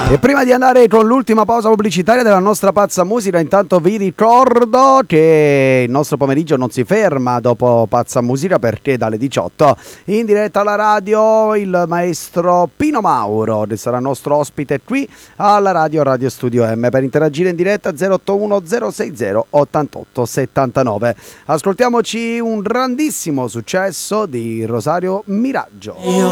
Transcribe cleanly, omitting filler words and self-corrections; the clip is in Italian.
E prima di andare con l'ultima pausa pubblicitaria della nostra pazza musica, intanto vi ricordo che il nostro pomeriggio non si ferma dopo pazza musica, perché dalle 18 in diretta alla radio il maestro Pino Mauro sarà nostro ospite qui alla Radio Studio M per interagire in diretta 081 060 88 79. Ascoltiamoci un grandissimo successo di Rosario Miraggio.